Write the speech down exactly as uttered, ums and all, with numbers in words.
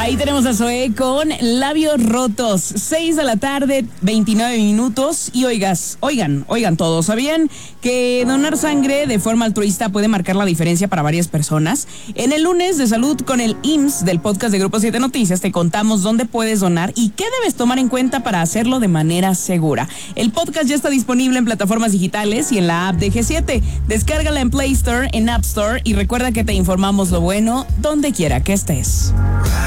Ahí tenemos a Zoé con Labios Rotos. seis de la tarde, veintinueve minutos. Y oigas, oigan, oigan todos, ¿sabían que donar sangre de forma altruista puede marcar la diferencia para varias personas? En el lunes de salud con el I M S S del podcast de Grupo siete Noticias te contamos dónde puedes donar y qué debes tomar en cuenta para hacerlo de manera segura. El podcast ya está disponible en plataformas digitales y en la app de G siete. Descárgala en Play Store, en App Store y recuerda que te informamos lo bueno donde quiera que estés.